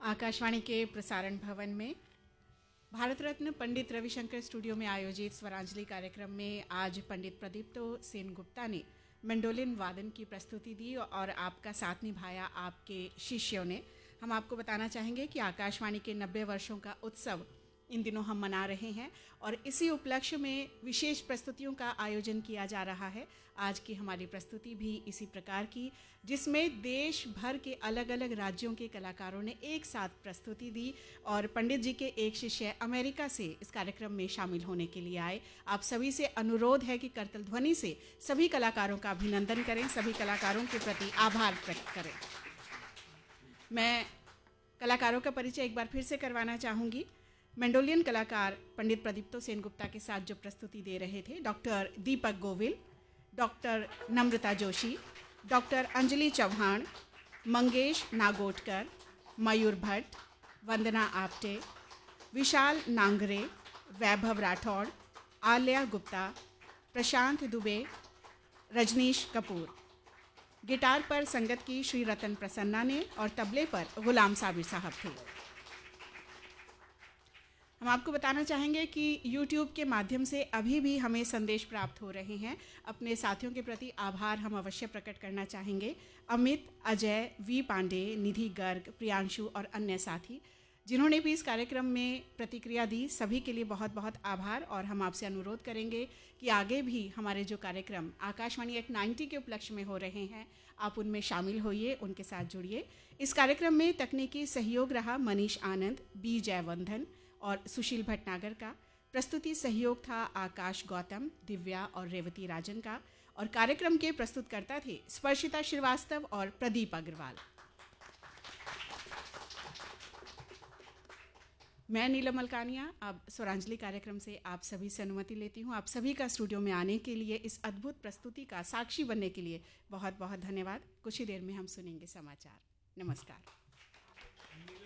आकाशवाणी के प्रसारण भवन में भारत रत्न पंडित रविशंकर स्टूडियो में आयोजित स्वरांजलि कार्यक्रम में आज पंडित प्रदीप्तो सेनगुप्ता ने मैंडोलिन वादन की प्रस्तुति दी और आपका साथ निभाया आपके शिष्यों ने। हम आपको बताना चाहेंगे कि आकाशवाणी के 90 वर्षों का उत्सव इन दिनों हम मना रहे हैं और इसी उपलक्ष्य में विशेष प्रस्तुतियों का आयोजन किया जा रहा है। आज की हमारी प्रस्तुति भी इसी प्रकार की, जिसमें देश भर के अलग अलग राज्यों के कलाकारों ने एक साथ प्रस्तुति दी और पंडित जी के एक शिष्य अमेरिका से इस कार्यक्रम में शामिल होने के लिए आए। आप सभी से अनुरोध है कि करतल ध्वनि से सभी कलाकारों का अभिनंदन करें, सभी कलाकारों के प्रति आभार व्यक्त करें। मैं कलाकारों का परिचय एक बार फिर से करवाना चाहूँगी। मैंडोलियन कलाकार पंडित प्रदीप्तो सेनगुप्ता के साथ जो प्रस्तुति दे रहे थे डॉक्टर दीपक गोविल, डॉक्टर नम्रता जोशी, डॉक्टर अंजलि चौहान, मंगेश नागोटकर, मयूर भट्ट, वंदना आप्टे, विशाल नांगरे, वैभव राठौड़, आल्या गुप्ता, प्रशांत दुबे, रजनीश कपूर। गिटार पर संगत की श्री रतन प्रसन्ना ने और तबले पर गुलाम साबिर साहब थे। हम आपको बताना चाहेंगे कि YouTube के माध्यम से अभी भी हमें संदेश प्राप्त हो रहे हैं। अपने साथियों के प्रति आभार हम अवश्य प्रकट करना चाहेंगे। अमित, अजय, वी पांडे, निधि गर्ग, प्रियांशु और अन्य साथी जिन्होंने भी इस कार्यक्रम में प्रतिक्रिया दी, सभी के लिए बहुत बहुत आभार। और हम आपसे अनुरोध करेंगे कि आगे भी हमारे जो कार्यक्रम आकाशवाणी एट 90 के उपलक्ष्य में हो रहे हैं, आप उनमें शामिल होइए, उनके साथ जुड़िए। इस कार्यक्रम में तकनीकी सहयोग रहा मनीष आनंद, बी जयवर्धन और सुशील भटनागर का। प्रस्तुति सहयोग था आकाश गौतम, दिव्या और रेवती राजन का। और कार्यक्रम के प्रस्तुतकर्ता थे स्पर्शिता श्रीवास्तव और प्रदीप अग्रवाल। मैं नीलम मलकानिया अब स्वरांजलि कार्यक्रम से आप सभी से अनुमति लेती हूँ। आप सभी का स्टूडियो में आने के लिए, इस अद्भुत प्रस्तुति का साक्षी बनने के लिए बहुत बहुत धन्यवाद। कुछ ही देर में हम सुनेंगे समाचार। नमस्कार।